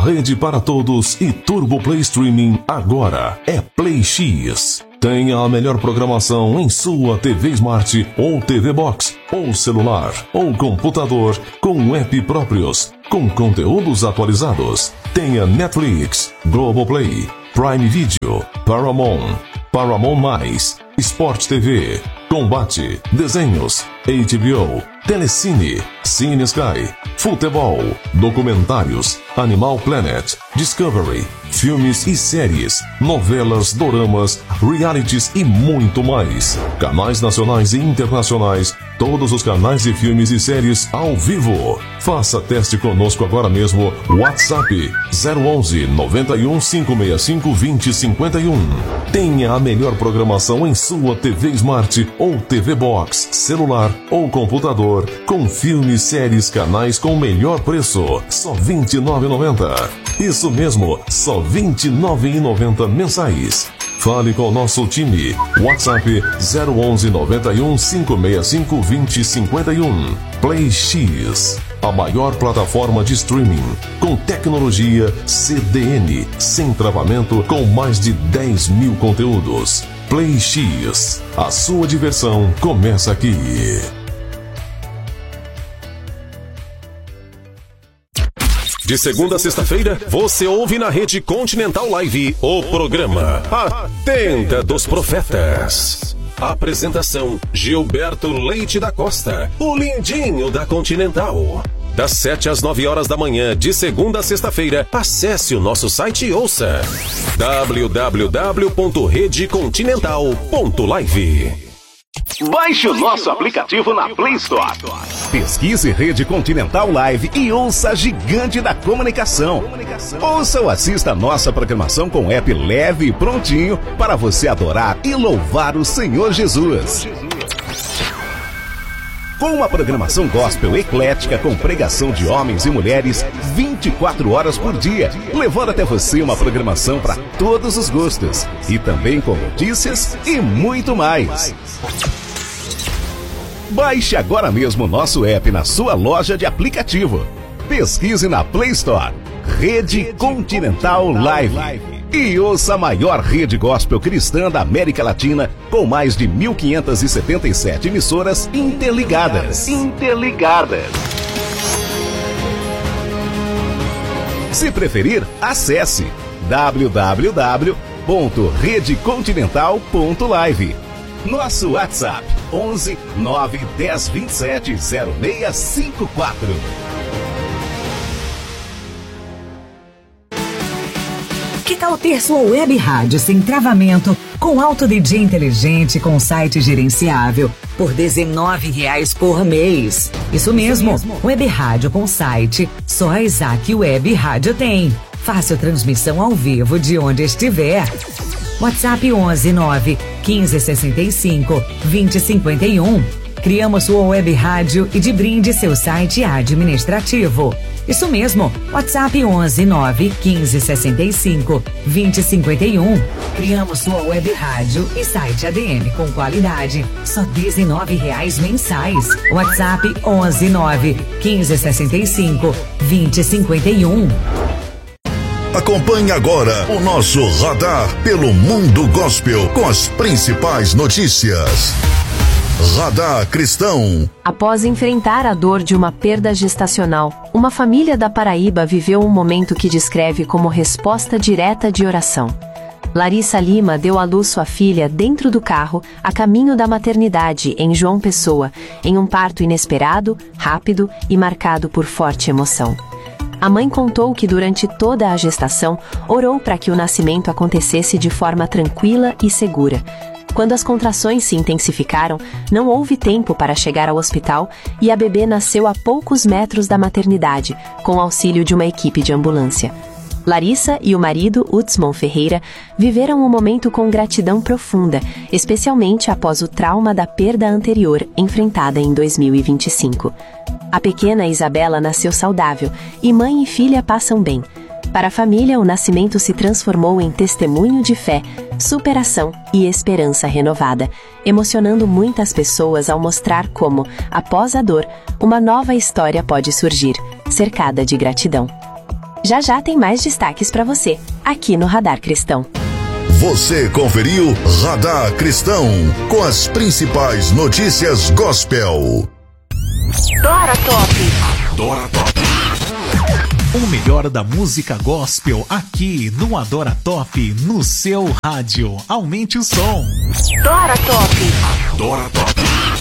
Rede para Todos e Turbo Play Streaming agora é Play X. Tenha a melhor programação em sua TV Smart ou TV Box, ou celular, ou computador, com app próprios, com conteúdos atualizados. Tenha Netflix, Globoplay, Prime Video, Paramount, Paramount+, Sport TV, Combate, Desenhos, HBO, Telecine, Cine Sky, Futebol, Documentários, Animal Planet, Discovery, filmes e séries, novelas, doramas, realities e muito mais. Canais nacionais e internacionais, todos os canais de filmes e séries ao vivo. Faça teste conosco agora mesmo. WhatsApp 011 91 565 2051. Tenha a melhor programação em sua TV Smart ou TV Box, celular ou computador, com filmes, séries, canais com o melhor preço, só R$ 29,90. Isso mesmo, só R$ 29,90 mensais. Fale com o nosso time. WhatsApp 011 91 565 2051. Play X, a maior plataforma de streaming com tecnologia CDN, sem travamento, com mais de 10 mil conteúdos. Play X, a sua diversão começa aqui. De segunda a sexta-feira, você ouve na Rede Continental Live o programa A Tenda dos Profetas. Apresentação: Gilberto Leite da Costa, o lindinho da Continental. Das 7 às 9 horas da manhã, de segunda a sexta-feira, acesse o nosso site e ouça www.redecontinental.live. Baixe o nosso aplicativo na Play Store. Pesquise Rede Continental Live e ouça a gigante da comunicação. Ouça ou assista a nossa programação com app leve e prontinho para você adorar e louvar o Senhor Jesus. Com uma programação gospel eclética com pregação de homens e mulheres 24 horas por dia, levando até você uma programação para todos os gostos. E também com notícias e muito mais. Baixe agora mesmo o nosso app na sua loja de aplicativo. Pesquise na Play Store Rede Continental Live e ouça a maior rede gospel cristã da América Latina, com mais de 1.577 emissoras interligadas. Se preferir, acesse www.redecontinental.live. Nosso WhatsApp 11 9 10 27 0654. Que tal ter sua web rádio sem travamento, com alto DJ inteligente, com site gerenciável, por R$ 19,00 por mês? Isso mesmo, web rádio com site, só a Isaac Web Rádio tem. Fácil transmissão ao vivo de onde estiver. WhatsApp 11 9 15 65 20 51. Criamos sua web rádio e de brinde seu site administrativo. Isso mesmo, WhatsApp 11 9 15 65 20 51. Criamos sua web rádio e site ADM com qualidade, só R$ 19,00 mensais. WhatsApp 11 9 15 65 20 51. Acompanhe agora o nosso radar pelo mundo gospel com as principais notícias. Radar Cristão. Após enfrentar a dor de uma perda gestacional, uma família da Paraíba viveu um momento que descreve como resposta direta de oração. Larissa Lima deu à luz sua filha dentro do carro, a caminho da maternidade, em João Pessoa, em um parto inesperado, rápido e marcado por forte emoção. A mãe contou que durante toda a gestação, orou para que o nascimento acontecesse de forma tranquila e segura. Quando as contrações se intensificaram, não houve tempo para chegar ao hospital e a bebê nasceu a poucos metros da maternidade, com auxílio de uma equipe de ambulância. Larissa e o marido, Utsman Ferreira, viveram um momento com gratidão profunda, especialmente após o trauma da perda anterior enfrentada em 2025. A pequena Isabela nasceu saudável e mãe e filha passam bem. Para a família, o nascimento se transformou em testemunho de fé, superação e esperança renovada, emocionando muitas pessoas ao mostrar como, após a dor, uma nova história pode surgir, cercada de gratidão. Já já tem mais destaques para você, aqui no Radar Cristão. Você conferiu Radar Cristão, com as principais notícias gospel. Dora Top. Dora Top. O melhor da música gospel aqui no Adora Top, no seu rádio. Aumente o som. Dora Top. Dora Top.